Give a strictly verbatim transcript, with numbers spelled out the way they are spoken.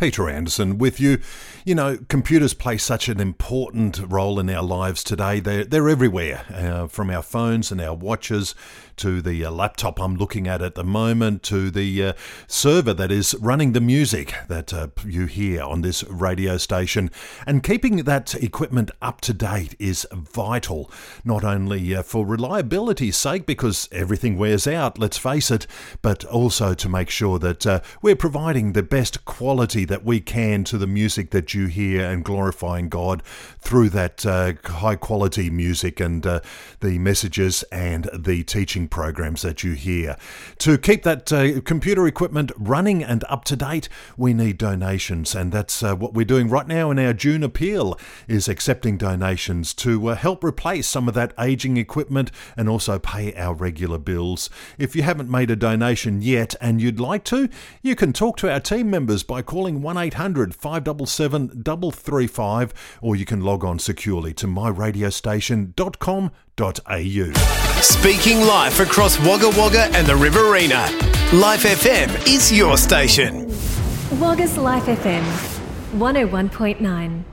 Peter Anderson with you. You know, computers play such an important role in our lives today. They're, they're everywhere, uh, from our phones and our watches to the uh, laptop I'm looking at at the moment, to the uh, server that is running the music that uh, you hear on this radio station. And keeping that equipment up to date is vital, not only uh, for reliability's sake, because everything wears out, let's face it, but also to make sure that uh, we're providing the best quality that we can to the music that you hear and glorifying God through that uh, high quality music and uh, the messages and the teaching programs that you hear. To keep that uh, computer equipment running and up to date, we need donations, and that's uh, what we're doing right now in our June appeal, is accepting donations to uh, help replace some of that aging equipment and also pay our regular bills. If you haven't made a donation yet and you'd like to, you can talk to our team members by calling one eight hundred five seven seven three three five, or you can log on securely to my radio station dot com dot a u. Speaking live across Wagga Wagga and the Riverina, Life F M is your station. Wagga's Life F M, one oh one point nine.